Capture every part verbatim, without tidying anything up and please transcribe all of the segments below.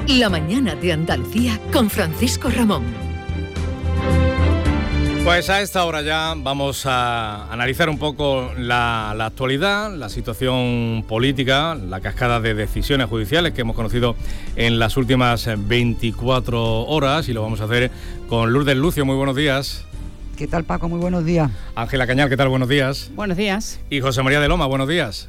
La mañana de Andalucía con Francisco Ramón. Pues a esta hora ya vamos a analizar un poco la, la actualidad, la situación política, la cascada de decisiones judiciales que hemos conocido en las últimas veinticuatro horas, y lo vamos a hacer con Lourdes Lucio. Muy buenos días. ¿Qué tal, Paco? Muy buenos días. Ángela Cañal, ¿qué tal? Buenos días. Buenos días. Y José María de Loma, buenos días.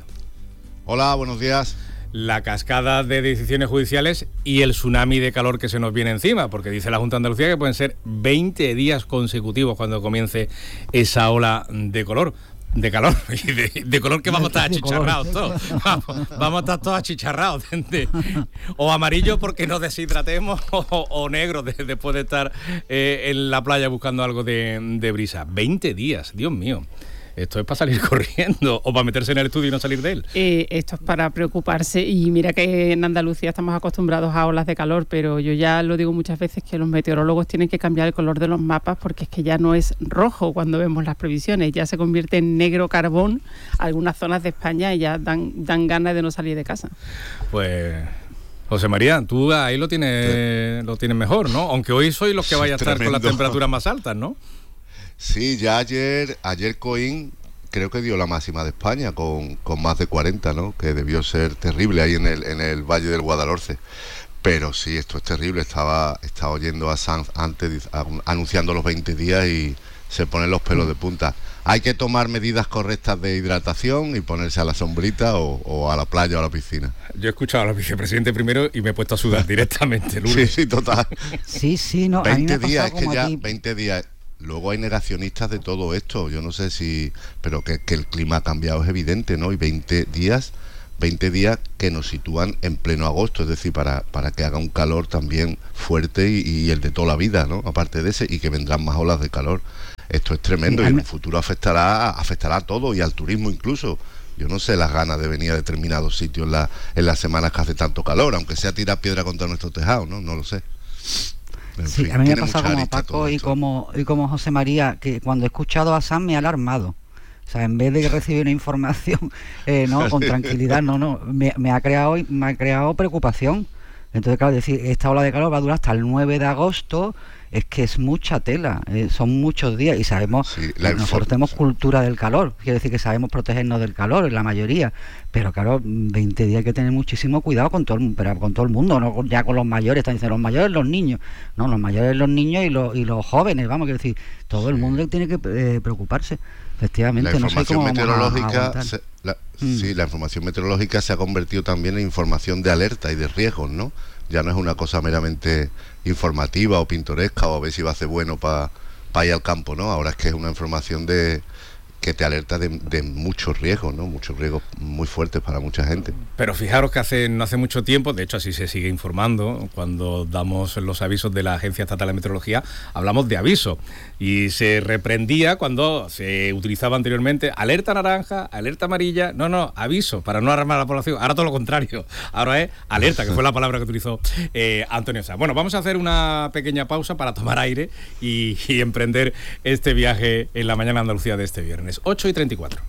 Hola, buenos días. La cascada de decisiones judiciales y el tsunami de calor que se nos viene encima, porque dice la Junta de Andalucía que pueden ser veinte días consecutivos cuando comience esa ola de color. De calor, y de, de color que vamos a estar achicharrados todos. Vamos, vamos a estar todos achicharrados. De, o amarillo porque nos deshidratemos, o, o negro de, después de estar eh, en la playa buscando algo de, de brisa. veinte días, Dios mío. Esto es para salir corriendo o para meterse en el estudio y no salir de él. Eh, esto es para preocuparse, y mira que en Andalucía estamos acostumbrados a olas de calor, pero yo ya lo digo muchas veces que los meteorólogos tienen que cambiar el color de los mapas, porque es que ya no es rojo cuando vemos las previsiones, ya se convierte en negro carbón algunas zonas de España y ya dan, dan ganas de no salir de casa. Pues... José María, tú ahí lo tienes, sí. lo tienes mejor, ¿no? Aunque hoy sois los que vais a estar tremendo. Con las temperaturas más altas, ¿no? Sí, ya ayer, ayer Coín creo que dio la máxima de España con, con más de cuarenta, ¿no? Que debió ser terrible ahí en el, en el Valle del Guadalhorce. Pero sí, esto es terrible. Estaba, estaba oyendo a Sanz antes a, anunciando los veinte días y se ponen los pelos de punta. Hay que tomar medidas correctas de hidratación y ponerse a la sombrita o, o a la playa o a la piscina. Yo he escuchado al vicepresidente primero y me he puesto a sudar directamente. Sí, sí, total. Sí, sí, no. veinte días, es que ya veinte días... Luego hay negacionistas de todo esto, yo no sé si... Pero que, que el clima ha cambiado es evidente, ¿no? Y veinte días, veinte días que nos sitúan en pleno agosto, es decir, para, para que haga un calor también fuerte y, y el de toda la vida, ¿no? Aparte de ese, y que vendrán más olas de calor. Esto es tremendo, sí, y en el futuro afectará, afectará a todo y al turismo incluso. Yo no sé las ganas de venir a determinados sitios en, la, en las semanas que hace tanto calor, aunque sea tirar piedra contra nuestro tejado, ¿no? No lo sé. En sí, fin, a mí me ha pasado como Paco y como, y como José María, que cuando he escuchado a Sam me ha alarmado. O sea, en vez de recibir una información eh, no con tranquilidad, no, no, me, me ha creado me ha creado preocupación. Entonces, claro, decir, esta ola de calor va a durar hasta el nueve de agosto, es que es mucha tela, eh, son muchos días, y sabemos, sí, la nosotros tenemos cultura del calor, quiere decir que sabemos protegernos del calor, en la mayoría, pero claro, veinte días hay que tener muchísimo cuidado con todo el, pero con todo el mundo, no ya con los mayores, están diciendo los mayores, los niños, no, los mayores, los niños y los, y los jóvenes, vamos, quiero decir, todo el mundo tiene que eh, preocuparse, efectivamente. La información no sé cómo meteorológica, a, a se, la, mm. sí, la información meteorológica se ha convertido también en información de alerta y de riesgos, ¿no? Ya no es una cosa meramente informativa o pintoresca o a ver si va a ser bueno para pa ir al campo, ¿no? Ahora es que es una información de que te alerta de, de muchos riesgos, ¿no? Muchos riesgos muy fuertes para mucha gente. Pero fijaros que hace no hace mucho tiempo, de hecho así se sigue informando, cuando damos los avisos de la Agencia Estatal de Meteorología, hablamos de aviso, y se reprendía cuando se utilizaba anteriormente alerta naranja, alerta amarilla, no, no, aviso, para no alarmar a la población. Ahora todo lo contrario, ahora es alerta, que fue la palabra que utilizó eh, Antonio Sanz. Bueno, vamos a hacer una pequeña pausa para tomar aire y, y emprender este viaje en la mañana de Andalucía de este viernes. ocho y treinta y cuatro.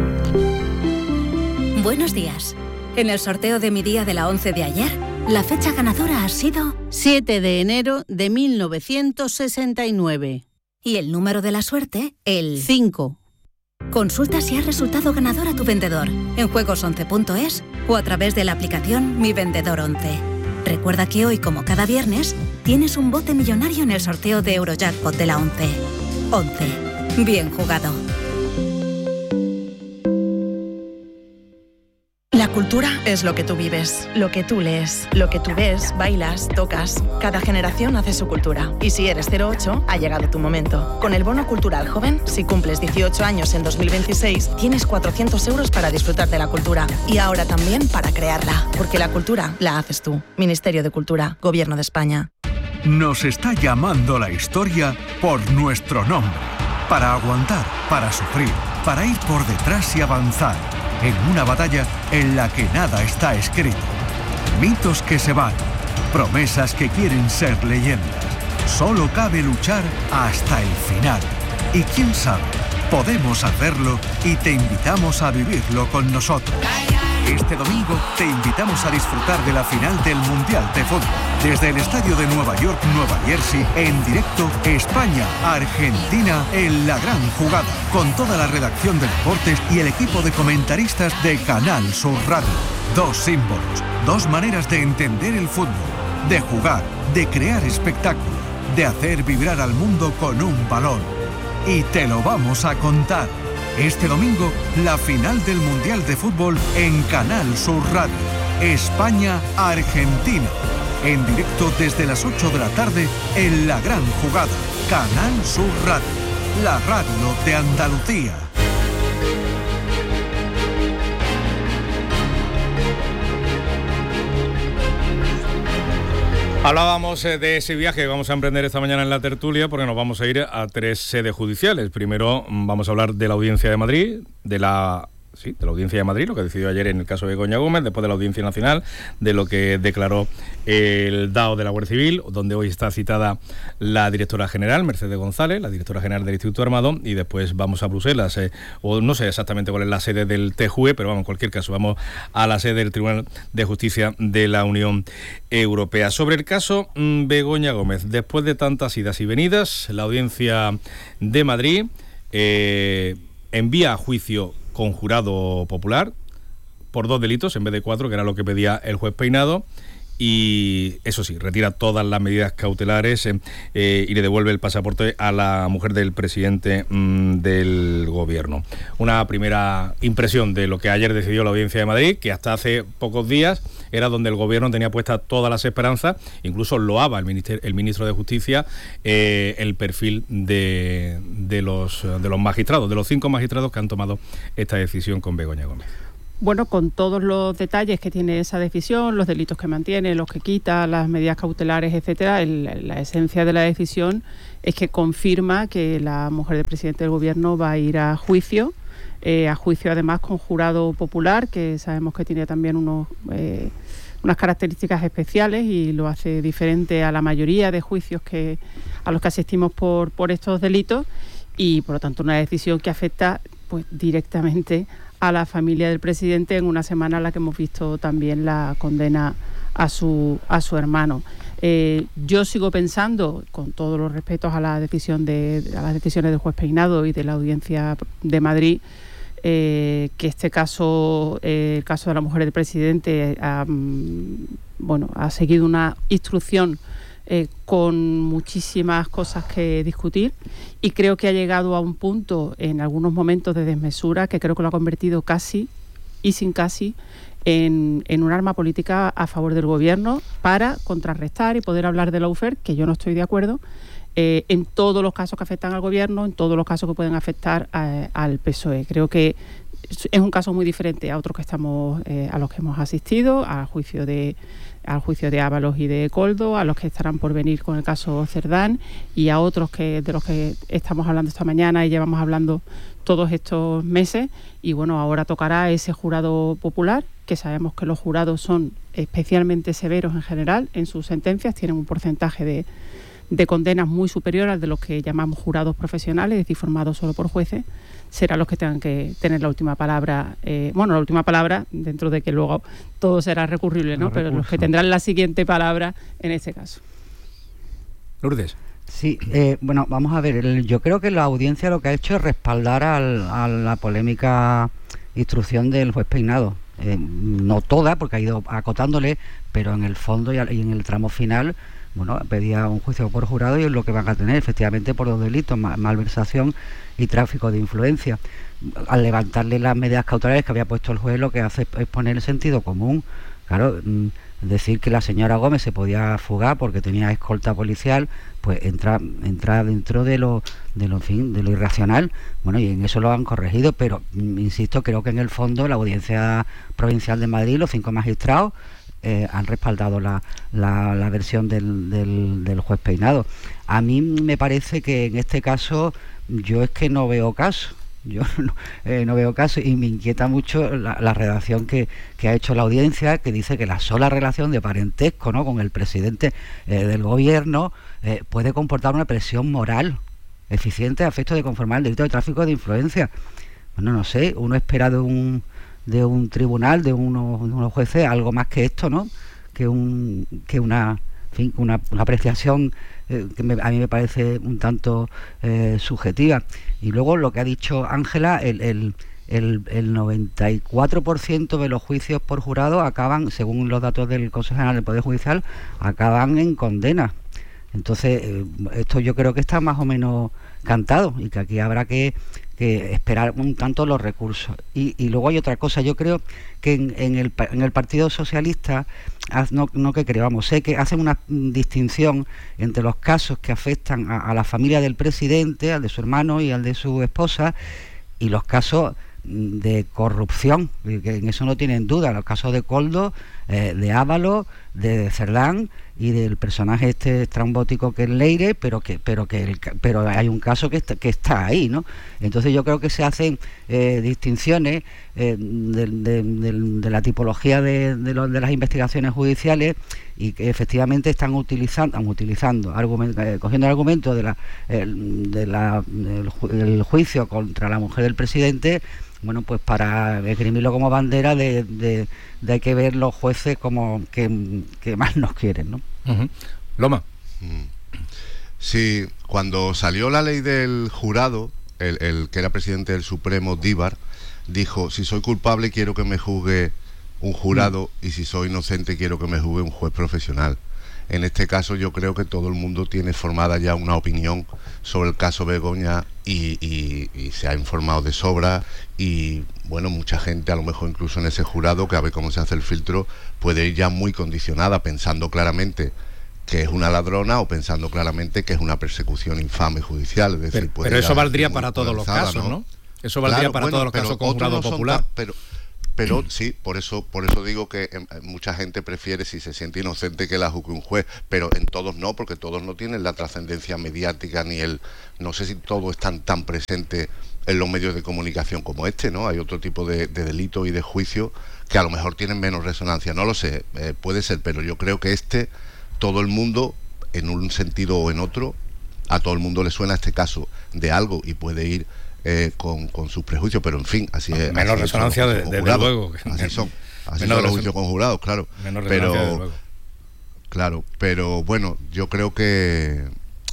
Buenos días. En el sorteo de mi día de la once de ayer, la fecha ganadora ha sido siete de enero de mil novecientos sesenta y nueve. Y el número de la suerte, el cinco. Consulta si has resultado ganador a tu vendedor en juegos once punto es o a través de la aplicación Mi Vendedor once. Recuerda que hoy, como cada viernes, tienes un bote millonario en el sorteo de Eurojackpot de la once. once. Bien jugado. La cultura es lo que tú vives, lo que tú lees, lo que tú ves, bailas, tocas. Cada generación hace su cultura. Y si eres cero ocho, ha llegado tu momento. Con el Bono Cultural Joven, si cumples dieciocho años en dos mil veintiséis, tienes cuatrocientos euros para disfrutar de la cultura. Y ahora también para crearla. Porque la cultura la haces tú. Ministerio de Cultura, Gobierno de España. Nos está llamando la historia por nuestro nombre. Para aguantar, para sufrir, para ir por detrás y avanzar. En una batalla en la que nada está escrito. Mitos que se van, promesas que quieren ser leyendas. Solo cabe luchar hasta el final. Y quién sabe, podemos hacerlo y te invitamos a vivirlo con nosotros. Este domingo te invitamos a disfrutar de la final del Mundial de Fútbol. Desde el estadio de Nueva York, Nueva Jersey, en directo, España-Argentina en la gran jugada. Con toda la redacción de deportes y el equipo de comentaristas de Canal Sur Radio. Dos símbolos, dos maneras de entender el fútbol, de jugar, de crear espectáculo, de hacer vibrar al mundo con un balón. Y te lo vamos a contar. Este domingo, la final del Mundial de Fútbol en Canal Sur Radio. España-Argentina. En directo desde las ocho de la tarde en La Gran Jugada. Canal Sur Radio. La radio de Andalucía. Hablábamos de ese viaje que vamos a emprender esta mañana en la tertulia porque nos vamos a ir a tres sedes judiciales. Primero vamos a hablar de la Audiencia de Madrid, de la... Sí, de la Audiencia de Madrid, lo que decidió ayer en el caso de Begoña Gómez, después de la Audiencia Nacional, de lo que declaró el D A O de la Guardia Civil, donde hoy está citada la directora general, Mercedes González, la directora general del Instituto Armado, y después vamos a Bruselas, eh, o no sé exactamente cuál es la sede del T J U E, pero vamos, en cualquier caso, vamos a la sede del Tribunal de Justicia de la Unión Europea. Sobre el caso mmm, Begoña Gómez, después de tantas idas y venidas, la Audiencia de Madrid eh, envía a juicio con jurado popular por dos delitos en vez de cuatro, que era lo que pedía el juez Peinado, y eso sí, retira todas las medidas cautelares eh, eh, y le devuelve el pasaporte a la mujer del presidente mmm, del gobierno. Una primera impresión de lo que ayer decidió la Audiencia de Madrid, que hasta hace pocos días era donde el gobierno tenía puestas todas las esperanzas, incluso loaba el, minister, el ministro de Justicia eh, el perfil de, de, los, de los magistrados, de los cinco magistrados que han tomado esta decisión con Begoña Gómez. Bueno, con todos los detalles que tiene esa decisión, los delitos que mantiene, los que quita, las medidas cautelares, etcétera, el, la esencia de la decisión es que confirma que la mujer del presidente del gobierno va a ir a juicio, eh, a juicio además con jurado popular, que sabemos que tiene también unos, eh, unas características especiales y lo hace diferente a la mayoría de juicios que a los que asistimos por, por estos delitos, y por lo tanto una decisión que afecta pues directamente a la familia del presidente en una semana en la que hemos visto también la condena a su a su hermano. Eh, yo sigo pensando, con todos los respetos a la decisión de a las decisiones del juez Peinado y de la Audiencia de Madrid, eh, que este caso, eh, el caso de la mujer del presidente, ha, bueno, ha seguido una instrucción Eh, con muchísimas cosas que discutir, y creo que ha llegado a un punto en algunos momentos de desmesura que creo que lo ha convertido casi y sin casi en, en un arma política a favor del gobierno para contrarrestar y poder hablar de lawfare, que yo no estoy de acuerdo, eh, en todos los casos que afectan al gobierno, en todos los casos que pueden afectar a, al P S O E. Creo que es un caso muy diferente a otros que estamos eh, a los que hemos asistido, al juicio de al juicio de Ábalos y de Coldo, a los que estarán por venir con el caso Cerdán, y a otros que de los que estamos hablando esta mañana y llevamos hablando todos estos meses. Y bueno, ahora tocará ese jurado popular, que sabemos que los jurados son especialmente severos en general en sus sentencias, tienen un porcentaje de, de condenas muy superior al de los que llamamos jurados profesionales, es decir, formados solo por jueces. Serán los que tengan que tener la última palabra, eh, bueno, la última palabra, dentro de que luego todo será recurrible, ¿no? Pero los que tendrán la siguiente palabra en este caso. Lourdes. Sí, eh, bueno, vamos a ver, el, yo creo que la audiencia lo que ha hecho es respaldar al, a la polémica instrucción del juez Peinado. Eh, no toda, porque ha ido acotándole, pero en el fondo y, al, y en el tramo final, bueno, pedía un juicio por jurado y es lo que van a tener, efectivamente, por dos delitos, mal, malversación y tráfico de influencia. Al levantarle las medidas cautelares que había puesto el juez, lo que hace es poner el sentido común. Claro, decir que la señora Gómez se podía fugar porque tenía escolta policial, pues entra entra dentro de lo de lo en fin, de lo irracional. Bueno, y en eso lo han corregido, pero insisto, creo que en el fondo la Audiencia Provincial de Madrid, los cinco magistrados, Eh, han respaldado la, la, la versión del, del, del juez Peinado. A mí me parece que en este caso yo es que no veo caso. Yo no, eh, no veo caso y me inquieta mucho la, la redacción que, que ha hecho la audiencia, que dice que la sola relación de parentesco, ¿no?, con el presidente eh, del gobierno eh, puede comportar una presión moral eficiente a efecto de conformar el delito de tráfico de influencia. Bueno, no sé, uno espera de un de un tribunal, de unos, de unos jueces, algo más que esto, ¿no? Que un que una, en fin, una, una apreciación eh, que me, a mí me parece un tanto eh, subjetiva. Y luego lo que ha dicho Ángela, el, el El, el noventa y cuatro por ciento de los juicios por jurado acaban, según los datos del Consejo General del Poder Judicial, acaban en condena. Entonces, eh, esto yo creo que está más o menos cantado y que aquí habrá que, que esperar un tanto los recursos. Y, y luego hay otra cosa, yo creo que en, en, el, en el Partido Socialista, no, no que creo, vamos, sé que hacen una distinción entre los casos que afectan a, a la familia del presidente, al de su hermano y al de su esposa, y los casos de corrupción, que en eso no tienen duda, los casos de Koldo, eh, de Ábalos, de Cerdán y del personaje este estrambótico que es Leire, pero que pero que el, pero hay un caso que está, que está ahí, ¿no? Entonces yo creo que se hacen eh, distinciones eh, de, de, de, de la tipología de, de, los, de las investigaciones judiciales y que efectivamente están utilizando, están utilizando argument, eh, cogiendo el argumento de la, el, de la del, ju, del juicio contra la mujer del presidente, bueno, pues para esgrimirlo como bandera de, de, de hay que ver los jueces como que, que más nos quieren, ¿no? Uh-huh. Loma. Sí, cuando salió la ley del jurado, el, el que era presidente del Supremo, Díbar, dijo, si soy culpable quiero que me juzgue un jurado uh-huh. y si soy inocente quiero que me juzgue un juez profesional. En este caso yo creo que todo el mundo tiene formada ya una opinión sobre el caso Begoña y, y, y se ha informado de sobra y bueno, mucha gente a lo mejor incluso en ese jurado que a ver cómo se hace el filtro puede ir ya muy condicionada pensando claramente que es una ladrona o pensando claramente que es una persecución infame judicial. Es decir, pero, pero eso valdría para todos los casos, ¿no? ¿no? Eso valdría claro, para bueno, todos los casos con jurado popular. Tan, pero, Pero sí, por eso por eso digo que eh, mucha gente prefiere, si se siente inocente, que la juzgue un juez, pero en todos no, porque todos no tienen la trascendencia mediática ni el... No sé si todos están tan presentes en los medios de comunicación como este, ¿no? Hay otro tipo de, de delitos y de juicios que a lo mejor tienen menos resonancia, no lo sé, eh, puede ser, pero yo creo que este, todo el mundo, en un sentido o en otro, a todo el mundo le suena este caso de algo y puede ir... Eh, con, con sus prejuicios, pero en fin, así es. Menos así resonancia, de, desde luego. Así son, así son los juicios conjurados, claro. Menos pero, claro, pero bueno, yo creo que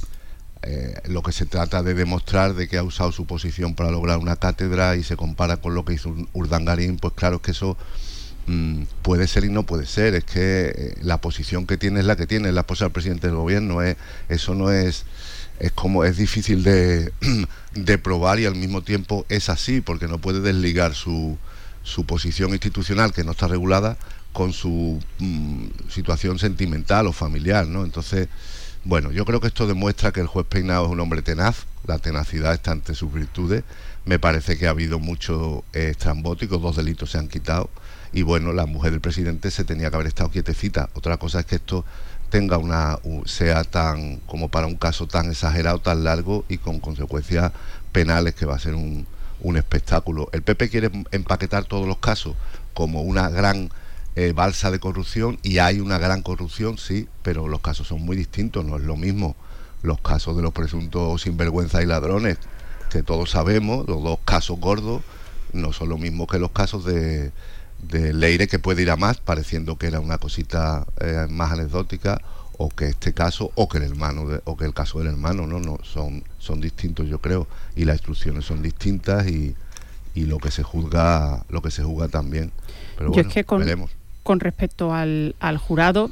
eh, lo que se trata de demostrar de que ha usado su posición para lograr una cátedra y se compara con lo que hizo Urdangarín, pues claro, es que eso mmm, puede ser y no puede ser. Es que eh, la posición que tiene es la que tiene, es la esposa del presidente del gobierno. Es, eso no es... es como es difícil de, de probar y al mismo tiempo es así porque no puede desligar su, su posición institucional que no está regulada con su mmm, situación sentimental o familiar, ¿no? Entonces, bueno, yo creo que esto demuestra que el juez Peinado es un hombre tenaz, la tenacidad está ante sus virtudes. Me parece que ha habido mucho eh, estrambótico, dos delitos se han quitado y bueno, la mujer del presidente se tenía que haber estado quietecita. Otra cosa es que esto tenga una sea tan como para un caso tan exagerado, tan largo y con consecuencias penales que va a ser un, un espectáculo. El P P quiere empaquetar todos los casos como una gran eh, balsa de corrupción y hay una gran corrupción, sí, pero los casos son muy distintos, no es lo mismo los casos de los presuntos sinvergüenzas y ladrones que todos sabemos, los dos casos gordos no son lo mismo que los casos de de Leire, que puede ir a más pareciendo que era una cosita eh, más anecdótica, o que este caso o que el hermano de, o que el caso del hermano no no son son distintos, yo creo, y las instrucciones son distintas y, y lo que se juzga lo que se juzga también, pero yo bueno, es que con, veremos. Con respecto al, al jurado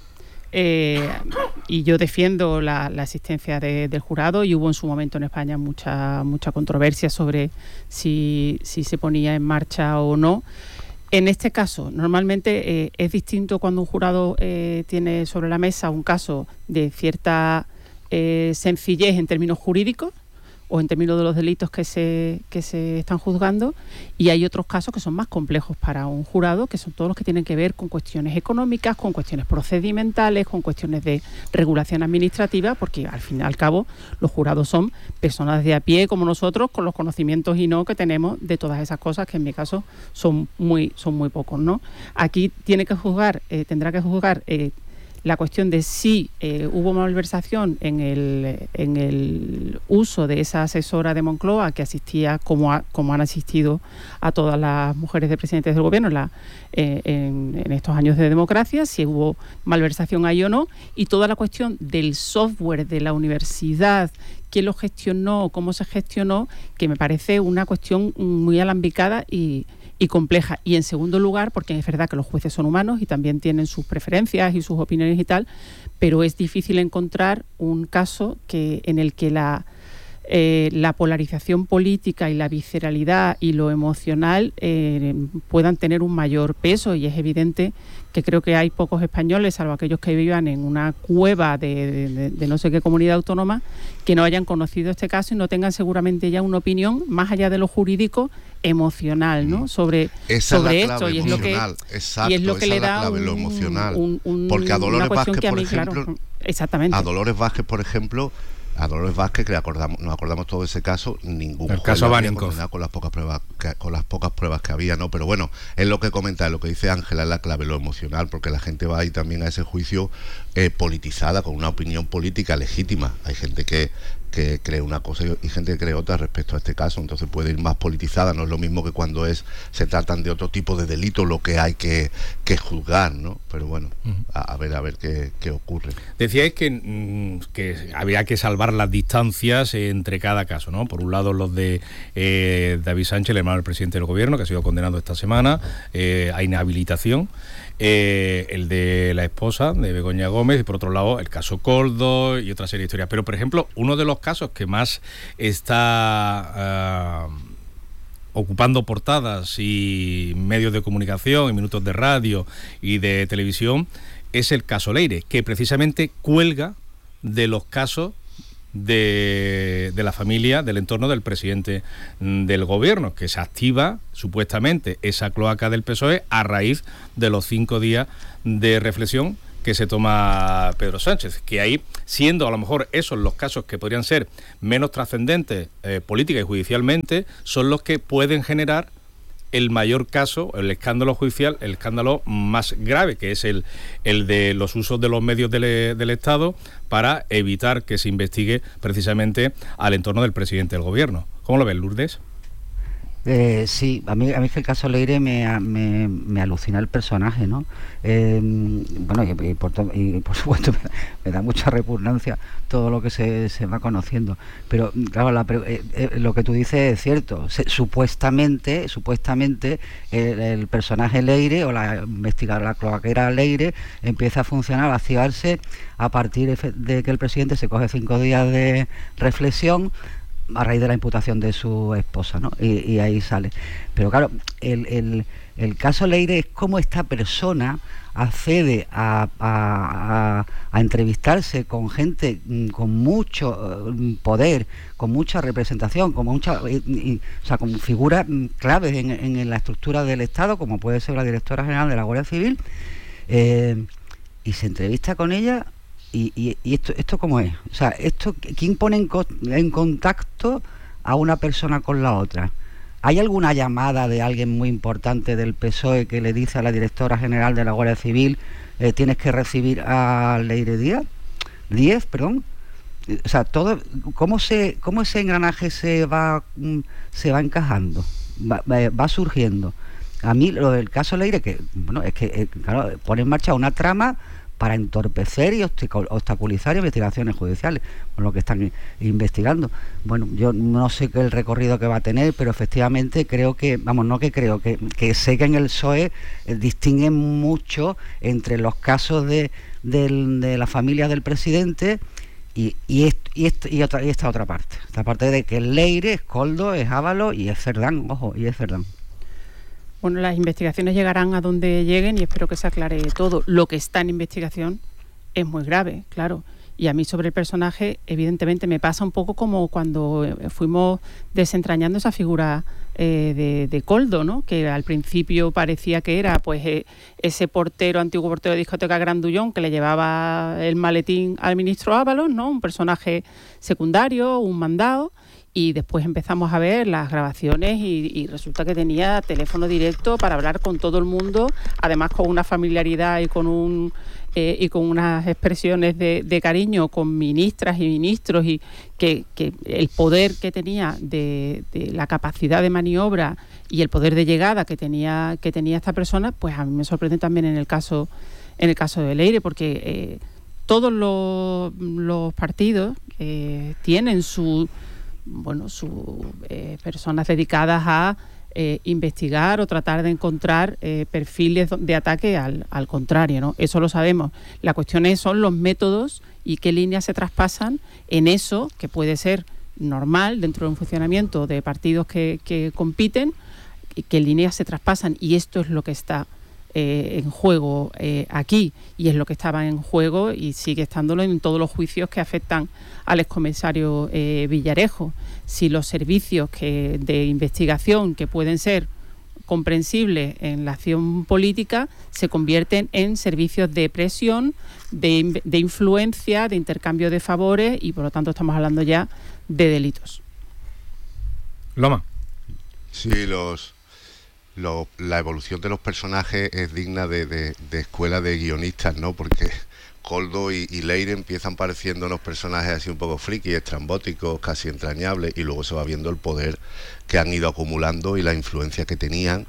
eh, y yo defiendo la, la existencia de, del jurado y hubo en su momento en España mucha mucha controversia sobre si, si se ponía en marcha o no. En este caso, normalmente eh, es distinto cuando un jurado eh, tiene sobre la mesa un caso de cierta eh, sencillez en términos jurídicos o en términos de los delitos que se, que se están juzgando, y hay otros casos que son más complejos para un jurado, que son todos los que tienen que ver con cuestiones económicas, con cuestiones procedimentales, con cuestiones de regulación administrativa, porque al fin y al cabo los jurados son personas de a pie como nosotros, con los conocimientos y no que tenemos de todas esas cosas, que en mi caso son muy, son muy pocos, ¿no? Aquí tiene que juzgar, eh, tendrá que juzgar eh, la cuestión de si eh, hubo malversación en el, en el uso de esa asesora de Moncloa que asistía, como, a, como han asistido a todas las mujeres de presidentes del gobierno la, eh, en, en estos años de democracia, si hubo malversación ahí o no, y toda la cuestión del software de la universidad, quién lo gestionó, cómo se gestionó, que me parece una cuestión muy alambicada y y compleja. Y en segundo lugar, porque es verdad que los jueces son humanos y también tienen sus preferencias y sus opiniones y tal, pero es difícil encontrar un caso que en el que la, eh, la polarización política y la visceralidad y lo emocional eh, puedan tener un mayor peso, y es evidente que creo que hay pocos españoles, salvo aquellos que vivan en una cueva de, de, de no sé qué comunidad autónoma, que no hayan conocido este caso y no tengan seguramente ya una opinión, más allá de lo jurídico, emocional, ¿no? Sobre, esa sobre es la esto. Y es lo que, exacto, y es lo que esa le es la da clave, un, lo emocional. Un, un, Porque a Dolores Vázquez, por mí, ejemplo, claro, exactamente. a Dolores Vázquez, por ejemplo, a Dolores Vázquez, que le acordamos, nos acordamos todo ese caso, ningún el caso Baninkoff con las pocas pruebas que, con las pocas pruebas que había, ¿no? Pero bueno, es lo que comenta, es lo que dice Ángela, es la clave, lo emocional, porque la gente va ahí también a ese juicio eh, politizada, con una opinión política legítima. Hay gente que que cree una cosa y gente que cree otra respecto a este caso, entonces puede ir más politizada. No es lo mismo que cuando es se tratan de otro tipo de delitos lo que hay que, que juzgar, ¿no? Pero bueno, uh-huh. a, a ver a ver qué, qué ocurre. Decíais que, mmm, que había que salvar las distancias entre cada caso, ¿no? Por un lado los de eh, David Sánchez, el hermano del presidente del gobierno, que ha sido condenado esta semana eh, a inhabilitación. Eh, el de la esposa de Begoña Gómez, y por otro lado el caso Koldo y otra serie de historias. Pero por ejemplo, uno de los casos que más está uh, ocupando portadas y medios de comunicación y minutos de radio y de televisión es el caso Leire, que precisamente cuelga de los casos De, de la familia, del entorno del presidente del gobierno, que se activa supuestamente esa cloaca del P S O E a raíz de los cinco días de reflexión que se toma Pedro Sánchez, que ahí, siendo a lo mejor esos los casos que podrían ser menos trascendentes eh, política y judicialmente, son los que pueden generar el mayor caso, el escándalo judicial, el escándalo más grave, que es el, el de los usos de los medios del, del Estado para evitar que se investigue precisamente al entorno del presidente del gobierno. ¿Cómo lo ves, Lourdes? Eh, sí, a mí, a mí es que el caso Leire me, me, me alucina el personaje, ¿no? Eh, bueno, y, y, por to, y por supuesto me, me da mucha repugnancia todo lo que se, se va conociendo. Pero claro, la, eh, eh, lo que tú dices es cierto. Se, supuestamente, supuestamente el, el personaje Leire o la investigadora, la cloaquera Leire, empieza a funcionar, a activarse a partir de, de que el presidente se coge cinco días de reflexión a raíz de la imputación de su esposa, ¿no? Y, y ahí sale. Pero claro, el, el, el caso Leire es cómo esta persona accede a, a, a, a entrevistarse con gente con mucho poder, con mucha representación, con mucha, y, y, o sea, con figuras claves en, en la estructura del Estado, como puede ser la directora general de la Guardia Civil, eh, y se entrevista con ella. Y, y, y esto esto cómo es, o sea, esto ¿quién pone en, co en contacto a una persona con la otra? ¿Hay alguna llamada de alguien muy importante del P S O E que le dice a la directora general de la Guardia Civil eh, tienes que recibir a Leire Díaz? Díez, perdón. O sea, todo, ¿cómo se cómo ese engranaje se va se va encajando? Va, va, va surgiendo. A mí lo del caso Leire, que bueno, es que eh, claro, pone en marcha una trama para entorpecer y obstaculizar investigaciones judiciales, por lo que están investigando. Bueno, yo no sé qué el recorrido que va a tener, pero efectivamente creo que, vamos, no que creo, que, que sé que en el P S O E eh, distinguen mucho entre los casos de, de, de la familia del presidente y, y, esto, y, esto, y, otra, y esta otra parte. Esta parte de que es Leire, es Koldo, es Ábalos y es Cerdán, ojo, y es Cerdán. Bueno, las investigaciones llegarán a donde lleguen y espero que se aclare todo. Lo que está en investigación es muy grave, claro. Y a mí sobre el personaje, evidentemente, me pasa un poco como cuando fuimos desentrañando esa figura eh, de, de Koldo, ¿no? Que al principio parecía que era pues eh, ese portero, antiguo portero de discoteca Grandullón, que le llevaba el maletín al ministro Ábalos, ¿no? Un personaje secundario, un mandado. Y después empezamos a ver las grabaciones y, y resulta que tenía teléfono directo para hablar con todo el mundo, además con una familiaridad y con un eh, y con unas expresiones de, de cariño con ministras y ministros, y que, que el poder que tenía de, de la capacidad de maniobra y el poder de llegada que tenía que tenía esta persona, pues a mí me sorprende también en el caso en el caso de Leire, porque eh, todos los, los partidos eh, tienen su bueno sus eh, personas dedicadas a Eh, investigar o tratar de encontrar eh, perfiles de ataque al, al contrario, ¿no? Eso lo sabemos. La cuestión es, son los métodos y qué líneas se traspasan en eso, que puede ser normal dentro de un funcionamiento de partidos que, que compiten, y qué líneas se traspasan. Y esto es lo que está eh, en juego eh, aquí, y es lo que estaba en juego y sigue estándolo en todos los juicios que afectan al excomisario eh, Villarejo. Si los servicios que, de investigación que pueden ser comprensibles en la acción política se convierten en servicios de presión, de, de influencia, de intercambio de favores, y por lo tanto estamos hablando ya de delitos. Loma. Sí, los, los la evolución de los personajes es digna de, de, de escuela de guionistas, ¿no? Porque Koldo y, y Leire empiezan pareciendo unos personajes así un poco friki, estrambóticos, casi entrañables, y luego se va viendo el poder que han ido acumulando y la influencia que tenían.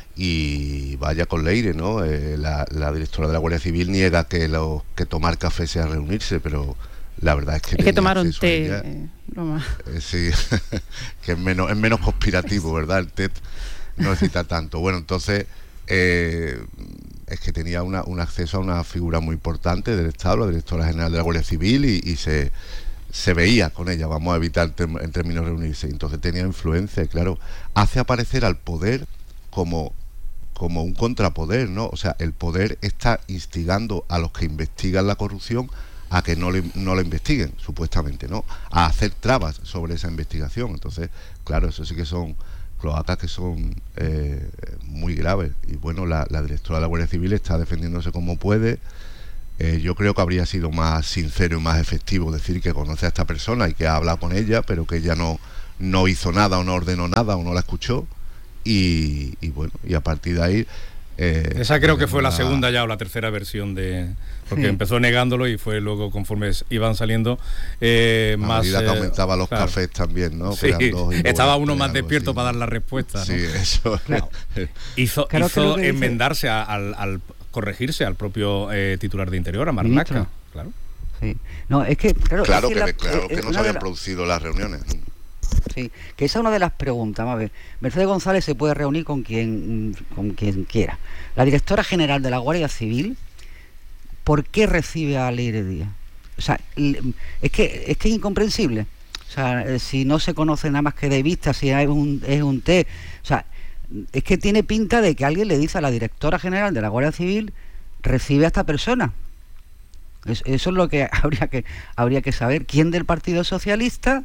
Y vaya con Leire, ¿no? Eh, la, la directora de la Guardia Civil niega que, lo, que tomar café sea reunirse, pero la verdad es que... Es que tomaron té, eh, Loma. Eh, sí, que es menos, es menos conspirativo, ¿verdad? El té no necesita tanto. Bueno, entonces... Eh, es que tenía una, un acceso a una figura muy importante del Estado, la directora general de la Guardia Civil, y, y se, se veía con ella, vamos a evitar tem, en términos de reunirse, entonces tenía influencia, y claro, hace aparecer al poder como, como un contrapoder, ¿no? O sea, el poder está instigando a los que investigan la corrupción a que no, le, no la investiguen, supuestamente, ¿no? A hacer trabas sobre esa investigación. Entonces, claro, eso sí que son cloacas que son eh, muy graves. Y bueno, la, la directora de la Guardia Civil está defendiéndose como puede. Eh, yo creo que habría sido más sincero y más efectivo decir que conoce a esta persona y que ha hablado con ella, pero que ella no, no hizo nada o no ordenó nada o no la escuchó. Y, y bueno, y a partir de ahí... Eh, Esa creo que fue la segunda ya o la tercera versión de... Porque sí. Empezó negándolo y fue luego, conforme iban saliendo, eh, a más... medida que eh, aumentaba los claro. cafés también, ¿no? Sí, estaba uno más despierto así para dar la respuesta, sí, ¿no? eso. Claro. hizo claro hizo que enmendarse dice... al, al corregirse al propio eh, titular de Interior, a Marlaska. Claro. Sí. No, es que... Claro, claro, es que, que, la, claro que no se habían la... producido las reuniones. Sí, que esa es una de las preguntas. Vamos a ver, Mercedes González se puede reunir con quien con quien quiera. La directora general de la Guardia Civil, ¿por qué recibe a Leire Díaz? O sea, es que es que es incomprensible. O sea, si no se conoce nada más que de vista, si es un es un té, o sea, es que tiene pinta de que alguien le dice a la directora general de la Guardia Civil, recibe a esta persona. Es, eso es lo que habría que habría que saber. ¿Quién del Partido Socialista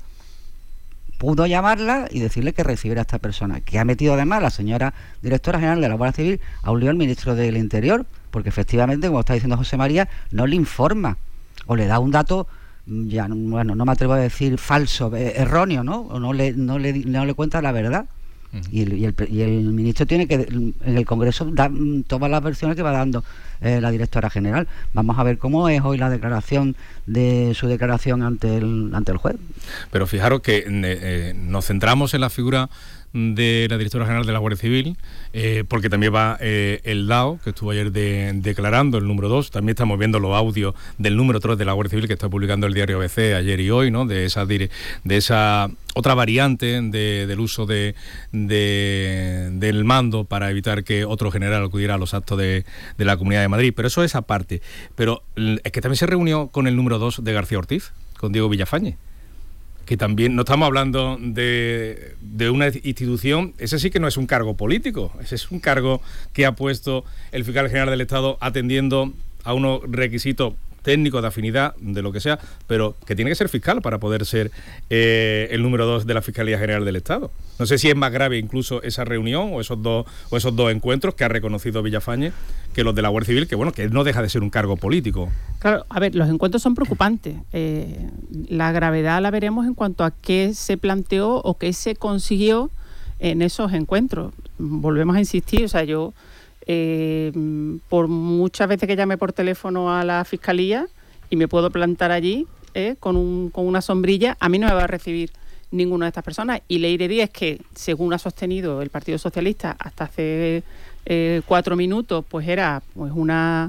pudo llamarla y decirle que recibiera a esta persona? Que ha metido además la señora directora general de la Guardia Civil a un lío al ministro del Interior, porque efectivamente, como está diciendo José María, no le informa o le da un dato, ya bueno, no me atrevo a decir falso, eh, erróneo, ¿no? O no le no le no le cuenta la verdad. Uh-huh. Y, el, y, el, y el ministro tiene que en el Congreso dar todas las versiones que va dando eh, la directora general. Vamos a ver cómo es hoy la declaración de su declaración ante el ante el juez. Pero fijaros que eh, nos centramos en la figura de la directora general de la Guardia Civil, eh, porque también va eh, el D A O, que estuvo ayer de, declarando el número dos. También estamos viendo los audios del número tres de la Guardia Civil, que está publicando el diario A B C ayer y hoy, ¿no? De esa de esa otra variante de, del uso de, de del mando para evitar que otro general acudiera a los actos de, de la Comunidad de Madrid. Pero eso es aparte. Pero es que también se reunió con el número dos de García Ortiz, con Diego Villafañe, que también no estamos hablando de, de una institución, ese sí que no es un cargo político, ese es un cargo que ha puesto el fiscal general del Estado atendiendo a unos requisitos técnicos de afinidad, de lo que sea, pero que tiene que ser fiscal para poder ser eh, el número dos de la Fiscalía General del Estado. No sé si es más grave incluso esa reunión o esos dos o esos dos encuentros que ha reconocido Villafañe que los de la Guardia Civil, que bueno, que no deja de ser un cargo político. Claro, a ver, los encuentros son preocupantes. Eh, la gravedad la veremos en cuanto a qué se planteó o qué se consiguió en esos encuentros. Volvemos a insistir, o sea, yo eh, por muchas veces que llame por teléfono a la Fiscalía y me puedo plantar allí eh, con, un, con una sombrilla, a mí no me va a recibir ninguna de estas personas. Y Leire Díez, que según ha sostenido el Partido Socialista hasta hace eh, cuatro minutos, pues era pues una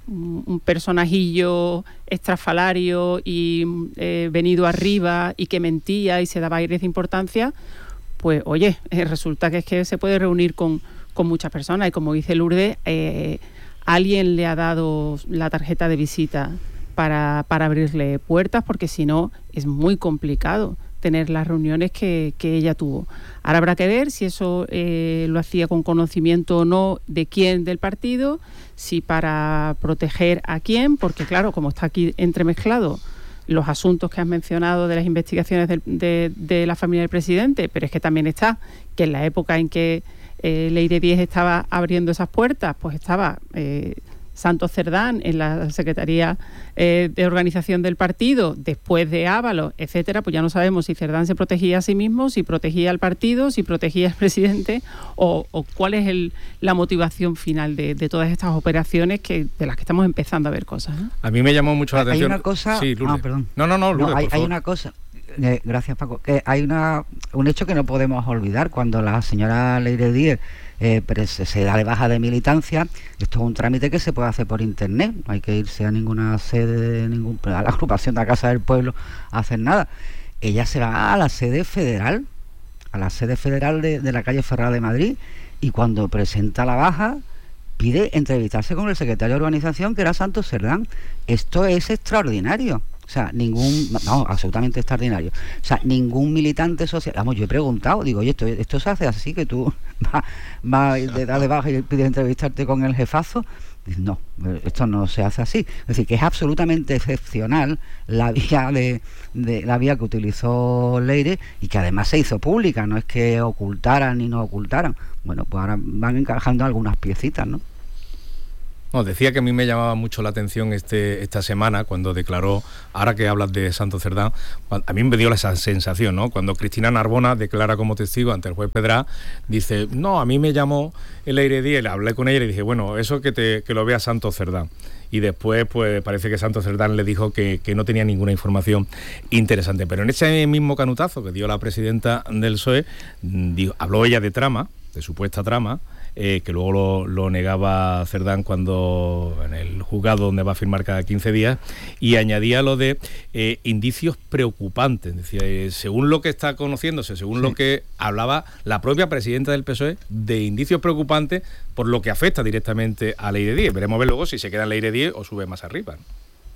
un personajillo estrafalario y eh, venido arriba y que mentía y se daba aires de importancia, pues oye, eh, resulta que es que se puede reunir con, con muchas personas y como dice Lourdes, eh, alguien le ha dado la tarjeta de visita para, para abrirle puertas, porque si no es muy complicado tener las reuniones que, que ella tuvo. Ahora habrá que ver si eso eh, lo hacía con conocimiento o no de quién del partido, si para proteger a quién, porque claro, como está aquí entremezclado los asuntos que has mencionado de las investigaciones de, de, de la familia del presidente, pero es que también está que en la época en que eh, Leire Díez estaba abriendo esas puertas, pues estaba eh, Santos Cerdán en la Secretaría eh, de Organización del partido, después de Ábalos, etcétera, pues ya no sabemos si Cerdán se protegía a sí mismo, si protegía al partido, si protegía al presidente, o, o cuál es el, la motivación final de, de todas estas operaciones que de las que estamos empezando a ver cosas, ¿eh? A mí me llamó mucho la atención. Hay una cosa... Sí, Lourdes. Ah, perdón. No, no, no, Lourdes, no hay, por hay favor. una cosa... Eh, gracias, Paco. Que hay una un hecho que no podemos olvidar. Cuando la señora Leire Díez eh, se, se da de baja de militancia, esto es un trámite que se puede hacer por internet. No hay que irse a ninguna sede, ningún, a la agrupación de la Casa del Pueblo a hacer nada. Ella se va a la sede federal, a la sede federal de, de la calle Ferrada de Madrid, y cuando presenta la baja pide entrevistarse con el secretario de organización, que era Santos Cerdán. Esto es extraordinario. O sea, ningún, no, absolutamente extraordinario. O sea, ningún militante social, vamos, yo he preguntado, digo, oye, esto, esto se hace así, que tú vas va de dar de baja y pides entrevistarte con el jefazo. Dice, no, esto no se hace así. Es decir, que es absolutamente excepcional la vía de, de la vía que utilizó Leire, y que además se hizo pública, no es que ocultaran ni no ocultaran. Bueno, pues ahora van encajando algunas piecitas, ¿no? No, decía que a mí me llamaba mucho la atención este esta semana cuando declaró, ahora que hablas de Santos Cerdán, a mí me dio esa sensación, ¿no? Cuando Cristina Narbona declara como testigo ante el juez Pedrá, dice, no, a mí me llamó el Leire Díez, hablé con ella y dije, bueno, eso que te que lo vea Santos Cerdán. Y después, pues parece que Santos Cerdán le dijo que, que no tenía ninguna información interesante. Pero en ese mismo canutazo que dio la presidenta del P S O E, dijo, habló ella de trama, de supuesta trama, Eh, que luego lo, lo negaba Cerdán cuando en el juzgado donde va a firmar cada quince días, y añadía lo de eh, indicios preocupantes. Decía, eh, según lo que está conociéndose, según sí. lo que hablaba la propia presidenta del P S O E, de indicios preocupantes por lo que afecta directamente a Leire Díez. Veremos a ver luego si se queda en Leire Díez o sube más arriba, ¿no?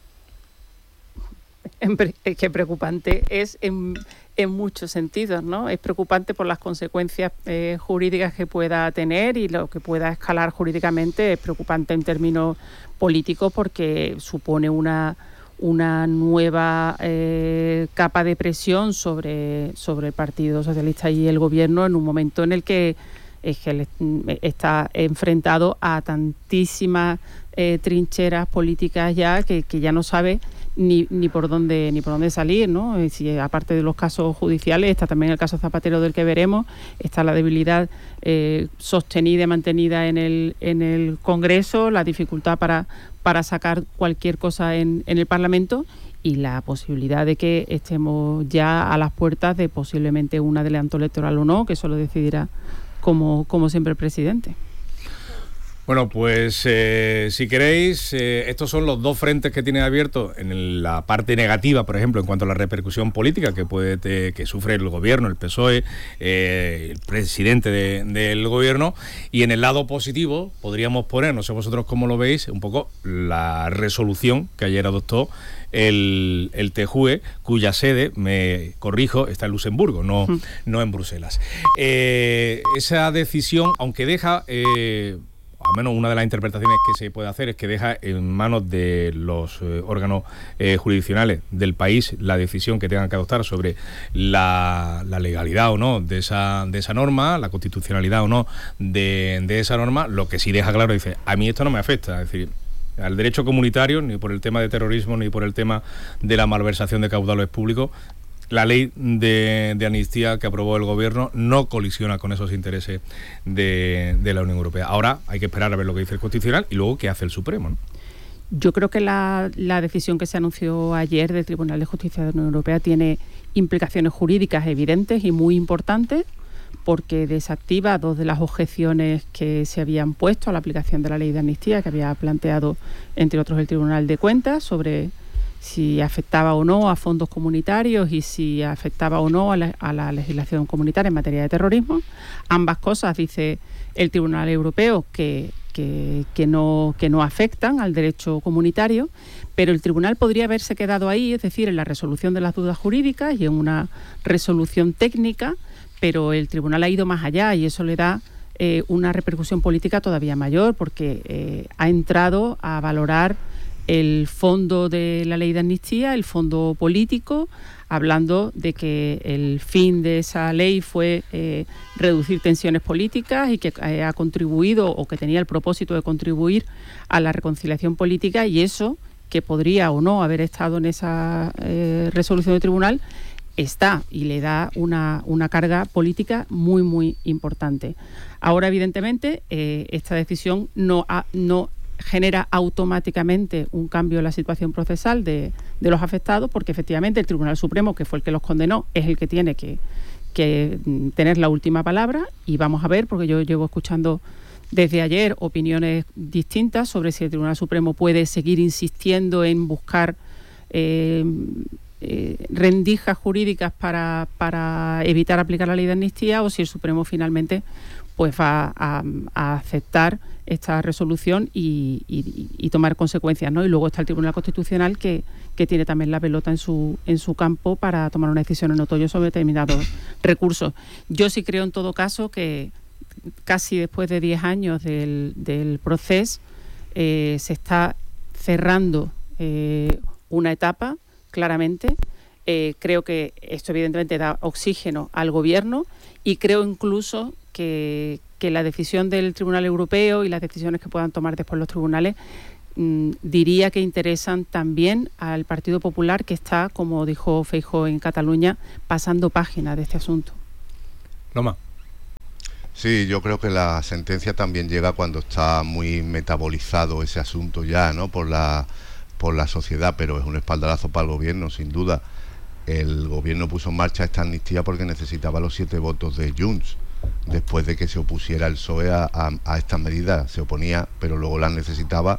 Es que preocupante es en, en muchos sentidos, ¿no? Es preocupante por las consecuencias eh, jurídicas que pueda tener y lo que pueda escalar jurídicamente. Es preocupante en términos políticos porque supone una, una nueva eh, capa de presión sobre, sobre el Partido Socialista y el Gobierno en un momento en el que es que está enfrentado a tantísimas eh, trincheras políticas ya que, que ya no sabe ni, ni por dónde ni por dónde salir, ¿no? Y si, aparte de los casos judiciales, está también el caso Zapatero del que veremos, está la debilidad eh, sostenida y mantenida en el en el Congreso, la dificultad para, para sacar cualquier cosa en, en el Parlamento, y la posibilidad de que estemos ya a las puertas de posiblemente un adelanto electoral o no, que eso lo decidirá como, como siempre el presidente. Bueno, pues eh, si queréis, eh, estos son los dos frentes que tiene abiertos en la parte negativa, por ejemplo, en cuanto a la repercusión política que puede te, que sufre el gobierno, el P S O E, eh, el presidente de, del gobierno, y en el lado positivo podríamos poner, no sé vosotros cómo lo veis, un poco la resolución que ayer adoptó el, el T J U E, cuya sede, me corrijo, está en Luxemburgo, no, mm. no en Bruselas. Eh, esa decisión, aunque deja... Eh, al menos una de las interpretaciones que se puede hacer es que deja en manos de los eh, órganos eh, jurisdiccionales del país la decisión que tengan que adoptar sobre la, la legalidad o no de esa de esa norma, la constitucionalidad o no de, de esa norma. Lo que sí deja claro, dice, a mí esto no me afecta, es decir, al derecho comunitario, ni por el tema de terrorismo, ni por el tema de la malversación de caudales públicos. la ley de, de amnistía que aprobó el gobierno no colisiona con esos intereses de, de la Unión Europea. Ahora hay que esperar a ver lo que dice el Constitucional y luego qué hace el Supremo, ¿no? Yo creo que la, la decisión que se anunció ayer del Tribunal de Justicia de la Unión Europea tiene implicaciones jurídicas evidentes y muy importantes, porque desactiva dos de las objeciones que se habían puesto a la aplicación de la ley de amnistía, que había planteado, entre otros, el Tribunal de Cuentas, sobre si afectaba o no a fondos comunitarios y si afectaba o no a la, a la legislación comunitaria en materia de terrorismo. Ambas cosas, dice el Tribunal Europeo, que, que, que, no, que no afectan al derecho comunitario, pero el Tribunal podría haberse quedado ahí, es decir, en la resolución de las dudas jurídicas y en una resolución técnica, pero el Tribunal ha ido más allá y eso le da eh, una repercusión política todavía mayor, porque eh, ha entrado a valorar el fondo de la ley de amnistía, el fondo político, hablando de que el fin de esa ley fue eh, reducir tensiones políticas y que eh, ha contribuido, o que tenía el propósito de contribuir a la reconciliación política, y eso, que podría o no haber estado en esa eh, resolución del tribunal, está, y le da una, una carga política muy, muy importante. Ahora, evidentemente, eh, esta decisión no, ha, no genera automáticamente un cambio en la situación procesal de, de los afectados, porque efectivamente el Tribunal Supremo, que fue el que los condenó, es el que tiene que, que tener la última palabra, y vamos a ver, porque yo llevo escuchando desde ayer opiniones distintas sobre si el Tribunal Supremo puede seguir insistiendo en buscar eh, eh, rendijas jurídicas para, para evitar aplicar la ley de amnistía, o si el Supremo finalmente pues va a, a aceptar esta resolución y, y, y tomar consecuencias, ¿no? Y luego está el Tribunal Constitucional, que, que tiene también la pelota en su, en su campo para tomar una decisión en otoño sobre determinados recursos. Yo sí creo, en todo caso, que casi después de diez años del, del proceso eh, se está cerrando eh, una etapa, claramente. Eh, creo que esto evidentemente da oxígeno al gobierno, y creo incluso que, que la decisión del Tribunal Europeo y las decisiones que puedan tomar después los tribunales mmm, diría que interesan también al Partido Popular, que está, como dijo Feijóo en Cataluña, pasando página de este asunto. Loma. Sí, yo creo que la sentencia también llega cuando está muy metabolizado ese asunto ya, ¿no? Por la, por la sociedad, pero es un espaldarazo para el gobierno, sin duda. El gobierno puso en marcha esta amnistía porque necesitaba los siete votos de Junts, después de que se opusiera el P S O E a, a, a estas medidas. Se oponía, pero luego las necesitaba,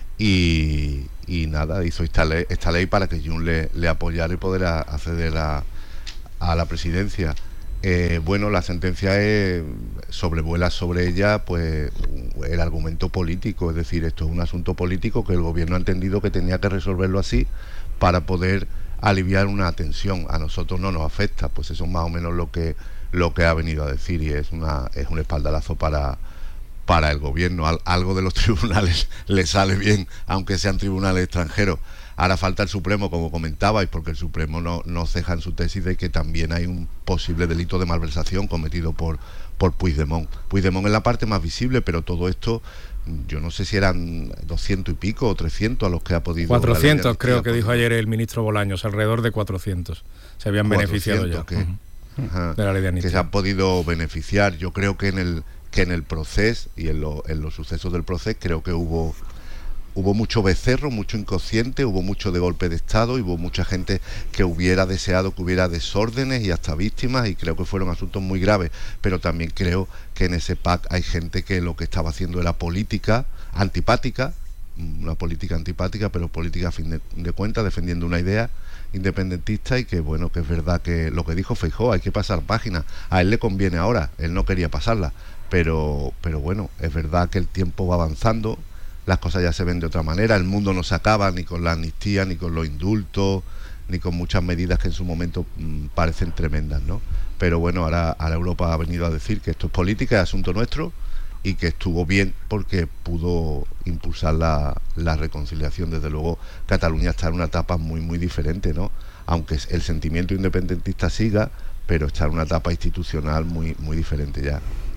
y, y nada, hizo esta ley, esta ley para que Junts le, le apoyara y poder a, acceder a, a la presidencia. Eh, bueno, la sentencia es, sobrevuela sobre ella pues el argumento político, es decir, esto es un asunto político que el gobierno ha entendido que tenía que resolverlo así para poder aliviar una tensión. A nosotros no nos afecta, pues eso es más o menos lo que lo que ha venido a decir, y es una es un espaldarazo para para el gobierno. Al, algo de los tribunales le sale bien, aunque sean tribunales extranjeros. Ahora falta el Supremo, como comentabais, porque el Supremo no, no ceja en su tesis de que también hay un posible delito de malversación cometido por, por Puigdemont. Puigdemont es la parte más visible, pero todo esto, yo no sé si eran doscientos y pico o trescientos a los que ha podido... cuatrocientos, creo que dijo ayer el ministro Bolaños, alrededor de cuatrocientos se habían beneficiado ya que, uh-huh. ajá, de la ley de amnistía. Que se han podido beneficiar. Yo creo que en el que en el proceso y en, lo, en los sucesos del proceso creo que hubo... Hubo mucho becerro, mucho inconsciente, hubo mucho de golpe de Estado, y hubo mucha gente que hubiera deseado que hubiera desórdenes y hasta víctimas, y creo que fueron asuntos muy graves. Pero también creo que en ese pacto hay gente que lo que estaba haciendo era política antipática, una política antipática, pero política a fin de, de cuentas, defendiendo una idea independentista, y que bueno, que es verdad que lo que dijo Feijóo, hay que pasar página. A él le conviene ahora, él no quería pasarla, pero, pero bueno, es verdad que el tiempo va avanzando. Las cosas ya se ven de otra manera, el mundo no se acaba ni con la amnistía, ni con los indultos, ni con muchas medidas que en su momento mmm, parecen tremendas, ¿no? Pero bueno, ahora, ahora Europa ha venido a decir que esto es política, es asunto nuestro, y que estuvo bien porque pudo impulsar la, la reconciliación. Desde luego, Cataluña está en una etapa muy, muy diferente, ¿no? Aunque el sentimiento independentista siga, pero está en una etapa institucional muy, muy diferente ya.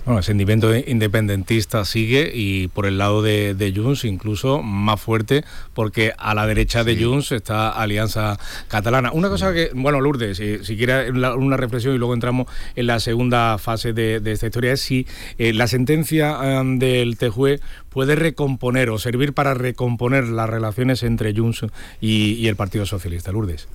Bueno, el sentimiento independentista sigue y por el lado de, de Junts incluso más fuerte, porque a la derecha sí. de Junts está Alianza Catalana. Una cosa que, bueno, Lourdes, si, si quiere una reflexión y luego entramos en la segunda fase de, de esta historia, es si eh, la sentencia um, del T J U E puede recomponer o servir para recomponer las relaciones entre Junts y, y el Partido Socialista. Lourdes.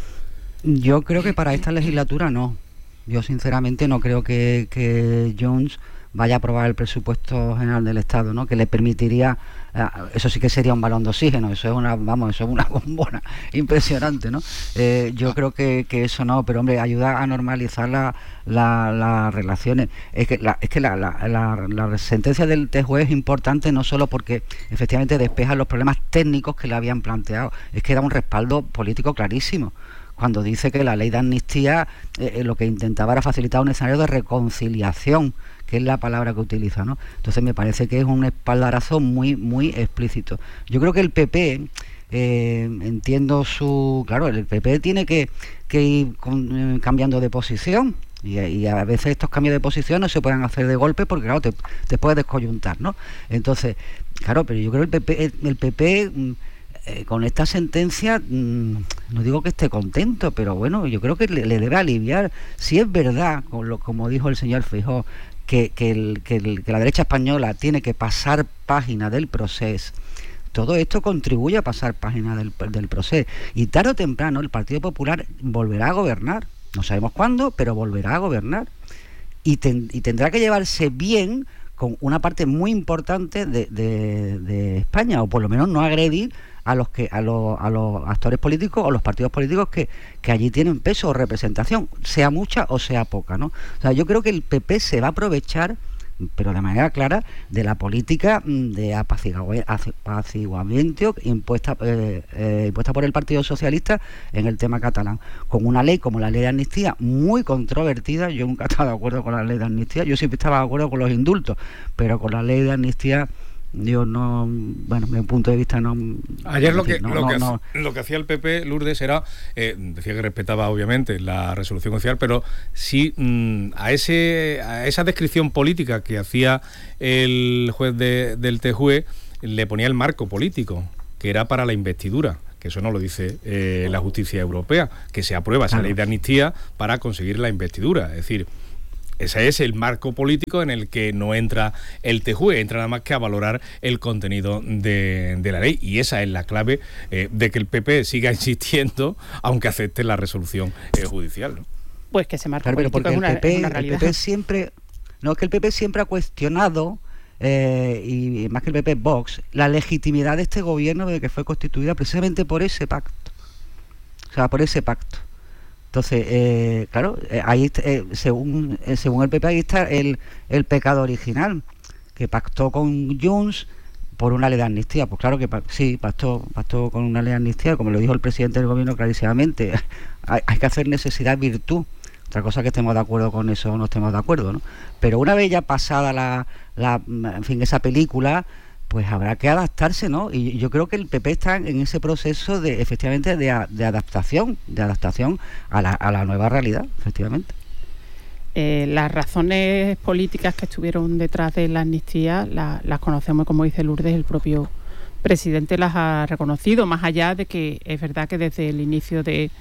Yo creo que para esta legislatura no. Yo sinceramente no creo que, que Junts vaya a aprobar el presupuesto general del Estado, ¿no? Que le permitiría, eh, eso sí que sería un balón de oxígeno, eso es una, vamos, eso es una bombona impresionante, ¿no? Eh, yo creo que, que eso no, pero hombre, ayuda a normalizar la, la, las relaciones. Es que la, es que la, la, la, la sentencia del T J U E es importante no solo porque efectivamente despeja los problemas técnicos que le habían planteado, es que da un respaldo político clarísimo. Cuando dice que la ley de amnistía eh, lo que intentaba era facilitar un escenario de reconciliación, que es la palabra que utiliza, ¿no? Entonces me parece que es un espaldarazo muy, muy explícito. Yo creo que el P P, eh, entiendo su... Claro, el P P tiene que, que ir con, eh, cambiando de posición, y, y a veces estos cambios de posición no se pueden hacer de golpe porque, claro, te, te puedes descoyuntar, ¿no? Entonces, claro, pero yo creo que el P P... El, el P P Eh, con esta sentencia, mmm, no digo que esté contento, pero bueno, yo creo que le, le debe aliviar. Si es verdad, con lo, como dijo el señor Feijóo, que, que, el, que, el, que la derecha española tiene que pasar página del proceso, todo esto contribuye a pasar página del, del proceso. Y tarde o temprano el Partido Popular volverá a gobernar. No sabemos cuándo, pero volverá a gobernar. Y, ten, y tendrá que llevarse bien con una parte muy importante de, de, de España, o por lo menos no agredir a los que a los, a los actores políticos o los partidos políticos que, que allí tienen peso o representación, sea mucha o sea poca, ¿no? O sea, yo creo que el P P se va a aprovechar, pero de manera clara, de la política de apaciguamiento impuesta, eh, eh, impuesta por el Partido Socialista en el tema catalán, con una ley como la ley de amnistía muy controvertida. Yo nunca he estado de acuerdo con la ley de amnistía, yo siempre estaba de acuerdo con los indultos, pero con la ley de amnistía yo no, bueno, desde mi punto de vista no... Ayer lo que, no, lo, no, que no. lo que hacía el P P, Lourdes, era, eh, decía que respetaba obviamente la resolución judicial, pero sí mmm, a ese a esa descripción política que hacía el juez de, del T J U E, le ponía el marco político, que era para la investidura, que eso no lo dice eh, la justicia europea, que se aprueba esa claro. ley de amnistía para conseguir la investidura, es decir... Ese es el marco político en el que no entra el T J U E, entra nada más que a valorar el contenido de, de la ley. Y esa es la clave eh, de que el P P siga insistiendo, aunque acepte la resolución eh, judicial, ¿no? Pues que ese marco claro, político pero es una, el P P, es una realidad. El P P siempre, no, es que el P P siempre ha cuestionado, eh, y más que el P P, Vox, la legitimidad de este gobierno de que fue constituida precisamente por ese pacto. O sea, por ese pacto. Entonces, eh, claro, eh, ahí eh, según eh, según el P P ahí está el, el pecado original, que pactó con Junts por una ley de amnistía. Pues claro que sí, pactó, pactó con una ley de amnistía, como lo dijo el presidente del gobierno clarísimamente. hay, hay que hacer necesidad virtud. Otra cosa que estemos de acuerdo con eso o no estemos de acuerdo, ¿no? Pero una vez ya pasada la, la en fin, esa película, pues habrá que adaptarse, ¿no? Y yo creo que el P P está en ese proceso de, efectivamente, de, de adaptación, de adaptación a la, a la nueva realidad, efectivamente. Eh, las razones políticas que estuvieron detrás de la amnistía la, las conocemos, como dice Lourdes, el propio presidente las ha reconocido, más allá de que es verdad que desde el inicio de,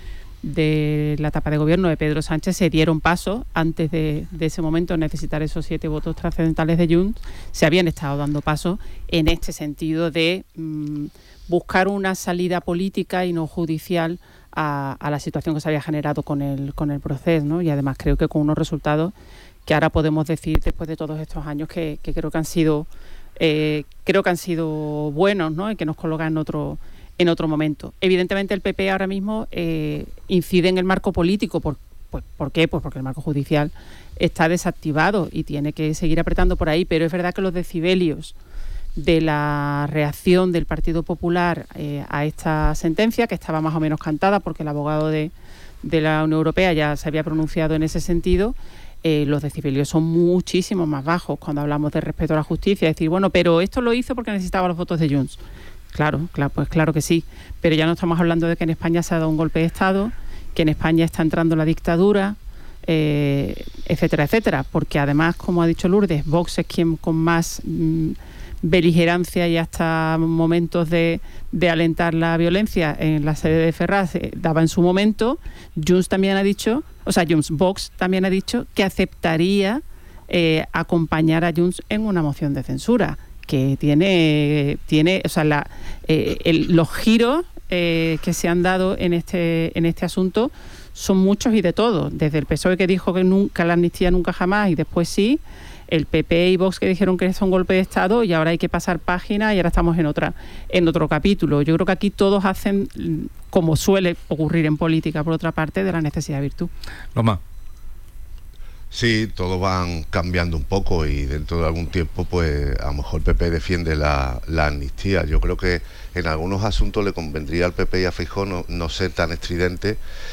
de la etapa de gobierno de Pedro Sánchez se dieron pasos. Antes de, de ese momento necesitar esos siete votos trascendentales de Junts, se habían estado dando pasos en este sentido de mmm, buscar una salida política y no judicial a, a la situación que se había generado con el, con el proceso, ¿no? Y además creo que con unos resultados que ahora podemos decir, después de todos estos años, que, que creo que han sido eh, creo que han sido buenos, ¿no? Y que nos colocan en otro en otro momento. Evidentemente el P P ahora mismo eh, incide en el marco político. ¿Por, pues, ¿por qué? Pues porque el marco judicial está desactivado y tiene que seguir apretando por ahí, pero es verdad que los decibelios de la reacción del Partido Popular eh, a esta sentencia, que estaba más o menos cantada porque el abogado de, de la Unión Europea ya se había pronunciado en ese sentido, eh, los decibelios son muchísimo más bajos cuando hablamos de respeto a la justicia. Es decir, bueno, pero esto lo hizo porque necesitaba los votos de Junts. Claro, claro, pues claro que sí, pero ya no estamos hablando de que en España se ha dado un golpe de Estado, que en España está entrando la dictadura, eh, etcétera, etcétera. Porque además, como ha dicho Lourdes, Vox es quien con más mmm, beligerancia y hasta momentos de, de alentar la violencia en la sede de Ferraz eh, daba en su momento. Junts también ha dicho, o sea, Junts, Vox también ha dicho que aceptaría eh, acompañar a Junts en una moción de censura, que tiene, tiene o sea, la, eh, el, los giros eh, que se han dado en este, en este asunto son muchos y de todo, desde el P S O E que dijo que nunca la amnistía nunca jamás y después sí, el P P y Vox que dijeron que es un golpe de Estado y ahora hay que pasar página y ahora estamos en otra en otro capítulo. Yo creo que aquí todos hacen, como suele ocurrir en política, por otra parte, de la necesidad de virtud. Loma. Sí, todos van cambiando un poco y dentro de algún tiempo pues a lo mejor el P P defiende la, la amnistía. Yo creo que en algunos asuntos le convendría al P P y a Feijóo no, no ser tan estridente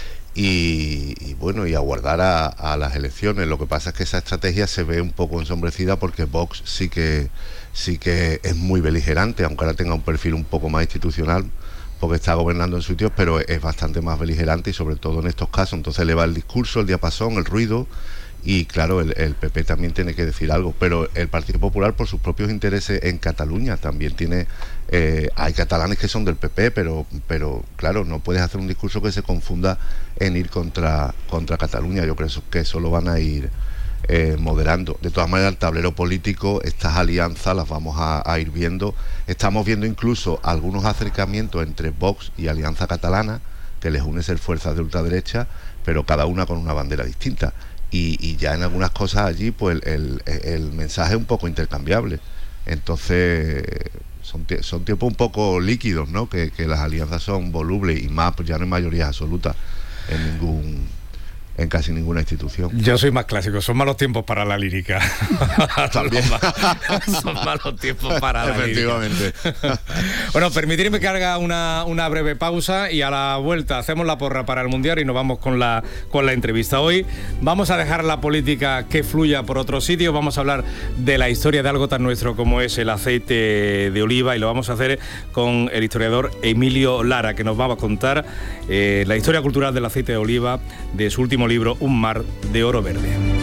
y, y bueno, y aguardar a, a las elecciones. Lo que pasa es que esa estrategia se ve un poco ensombrecida porque Vox sí que, sí que es muy beligerante, aunque ahora tenga un perfil un poco más institucional, porque está gobernando en sitios, pero es bastante más beligerante y sobre todo en estos casos. Entonces le va el discurso, el diapasón, el ruido. Y claro, el, el P P también tiene que decir algo, pero el Partido Popular, por sus propios intereses en Cataluña, también tiene, eh, hay catalanes que son del P P, pero, pero claro, no puedes hacer un discurso que se confunda en ir contra, contra Cataluña. Yo creo que eso lo van a ir eh, moderando. De todas maneras, el tablero político, estas alianzas las vamos a, a ir viendo. Estamos viendo incluso algunos acercamientos entre Vox y Alianza Catalana, que les une ser fuerzas de ultraderecha, pero cada una con una bandera distinta. Y, y ya en algunas cosas allí pues el, el, el mensaje es un poco intercambiable. Entonces son, son tiempos un poco líquidos, ¿no? Que, que las alianzas son volubles y más, pues ya no hay mayoría absoluta en ningún en casi ninguna institución. Yo soy más clásico, son malos tiempos para la lírica. También. Son malos tiempos para la Efectivamente. lírica. Bueno, permitirme que haga una, una breve pausa y a la vuelta hacemos la porra para el Mundial y nos vamos con la, con la entrevista. Hoy vamos a dejar la política que fluya por otro sitio, vamos a hablar de la historia de algo tan nuestro como es el aceite de oliva y lo vamos a hacer con el historiador Emilio Lara, que nos va a contar eh, la historia cultural del aceite de oliva de su último libro, Un mar de oro verde.